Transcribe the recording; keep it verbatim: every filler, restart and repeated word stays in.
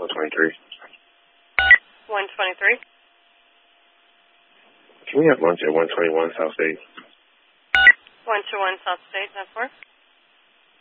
one twenty-three. one twenty-three. Can we have lunch at one twenty-one South State? one twenty-one South State, that's four.